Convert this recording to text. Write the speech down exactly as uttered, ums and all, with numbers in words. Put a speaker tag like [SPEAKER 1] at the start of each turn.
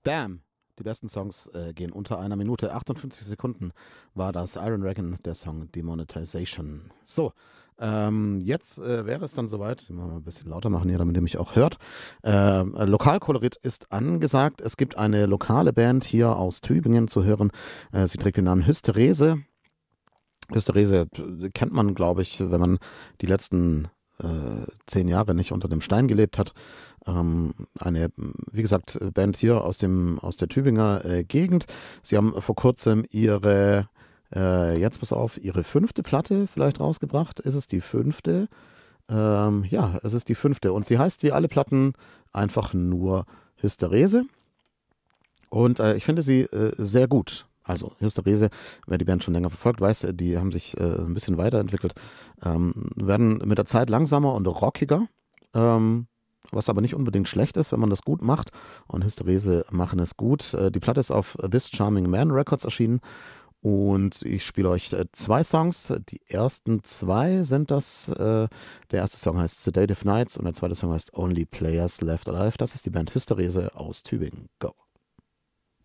[SPEAKER 1] Bam! Die besten Songs äh, gehen unter einer Minute. achtundfünfzig Sekunden war das Iron Dragon, der Song Demonetization. So, ähm, jetzt äh, wäre es dann soweit. Mal ein bisschen lauter machen hier, damit ihr mich auch hört. Äh, Lokalkolorit ist angesagt. Es gibt eine lokale Band hier aus Tübingen zu hören. Äh, sie trägt den Namen Hysterese. Hysterese kennt man, glaube ich, wenn man die letzten äh, zehn Jahre nicht unter dem Stein gelebt hat. Ähm, eine, wie gesagt, Band hier aus dem aus der Tübinger äh, Gegend. Sie haben vor kurzem ihre, äh, jetzt pass auf, ihre fünfte Platte vielleicht rausgebracht. Ist es die fünfte? Ähm, ja, es ist die fünfte. Und sie heißt wie alle Platten einfach nur Hysterese. Und äh, ich finde sie äh, sehr gut. Also Hysterese, wer die Band schon länger verfolgt, weiß, äh, die haben sich äh, ein bisschen weiterentwickelt, ähm, werden mit der Zeit langsamer und rockiger, ähm, was aber nicht unbedingt schlecht ist, wenn man das gut macht. Und Hysterese machen es gut. Äh, die Platte ist auf This Charming Man Records erschienen und ich spiele euch äh, zwei Songs. Die ersten zwei sind das. Äh, der erste Song heißt Sedative Nights und der zweite Song heißt Only Players Left Alive. Das ist die Band Hysterese aus Tübingen. Go!